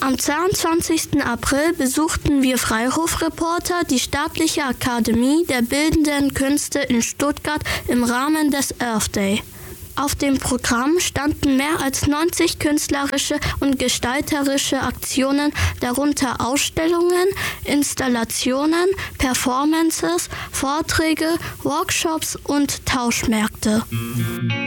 Am 22. April besuchten wir Freihof-Reporter die Staatliche Akademie der Bildenden Künste in Stuttgart im Rahmen des Earth Day. Auf dem Programm standen mehr als 90 künstlerische und gestalterische Aktionen, darunter Ausstellungen, Installationen, Performances, Vorträge, Workshops und Tauschmärkte.